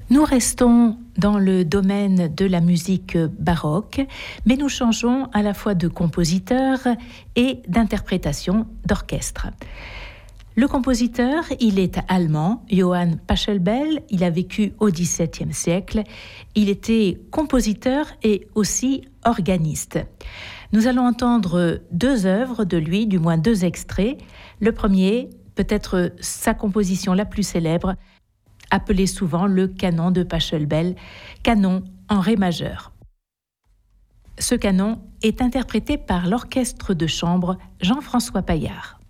Nous restons dans le domaine de la musique baroque, mais nous changeons à la fois de compositeur et d'interprétation d'orchestre. Le compositeur, il est allemand, Johann Pachelbel, il a vécu au XVIIe siècle, il était compositeur et aussi organiste. Nous allons entendre 2 œuvres de lui, du moins 2 extraits. Le premier, peut-être sa composition la plus célèbre, appelé souvent le canon de Pachelbel, canon en ré majeur. Ce canon est interprété par l'orchestre de chambre Jean-François Paillard.